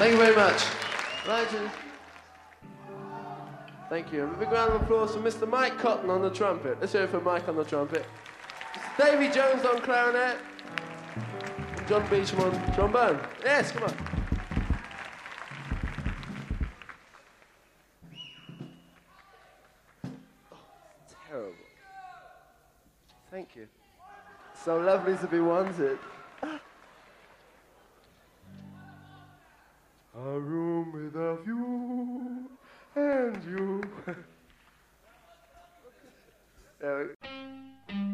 Thank you very much. Thank you. And a big round of applause for Mr. Mike Cotton on the trumpet. Let's hear it for Mike on the trumpet. Davy Jones on clarinet. And John Beecham on trombone. Yes, come on. Oh, terrible. Thank you. So lovely to be wanted.